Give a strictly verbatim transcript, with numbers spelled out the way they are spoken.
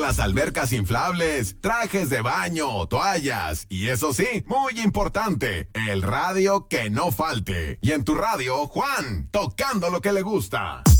las albercas inflables, trajes de baño, toallas y eso sí, muy importante, el radio que no falte. Y en tu radio, Juan, tocando lo que le gusta.